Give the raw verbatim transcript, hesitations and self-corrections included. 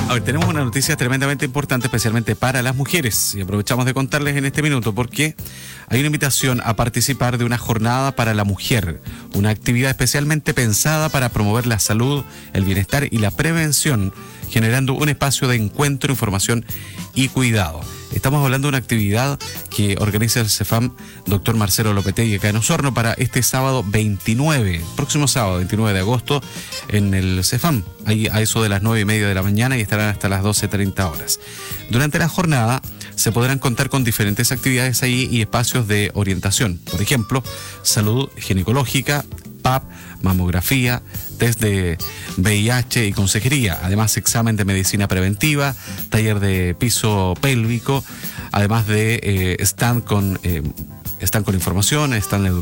A ver, tenemos una noticia tremendamente importante, especialmente para las mujeres, y aprovechamos de contarles en este minuto porque hay una invitación a participar de una jornada para la mujer, una actividad especialmente pensada para promover la salud, el bienestar y la prevención, generando un espacio de encuentro, información y cuidado. Estamos hablando de una actividad que organiza el CEFAM doctor Marcelo Lopetegui acá en Osorno para este sábado veintinueve, próximo sábado veintinueve de agosto en el CEFAM, ahí a eso de las nueve y media de la mañana y estarán hasta las doce treinta horas. Durante la jornada se podrán contar con diferentes actividades ahí y espacios de orientación, por ejemplo, salud ginecológica, P A P, mamografía, test de V I H y consejería, además examen de medicina preventiva, taller de piso pélvico, además de eh, stand con eh, stand con información, stand